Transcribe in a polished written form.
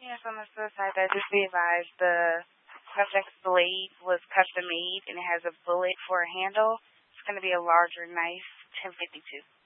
Yes, on the suicide, I just be advised the subject's blade was custom made and it has a bullet for a handle. It's going to be a larger knife, 1052.